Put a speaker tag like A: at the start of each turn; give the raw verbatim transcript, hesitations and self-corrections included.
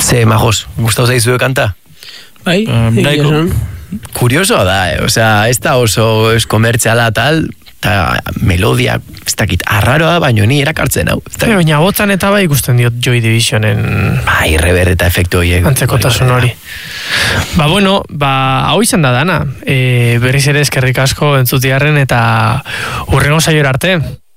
A: Ze, majos, gustau zaizue kanta?
B: Bai,
C: Um, nahiko.
A: Kurioso da, eh? Osea, ez da oso ez komertziala tal, eta melodia, ez dakit, arraroa, baino ni erakartzen hau.
B: E, baina botzan eta bai ikusten diot Joy Divisionen
A: Bai, rever eta efektu horiek.
B: antzekotasun hori. Ba, bueno, ba, hau izan da dana. E, berriz ere eskerrik asko entzutiarren eta hurrengo saiora arte.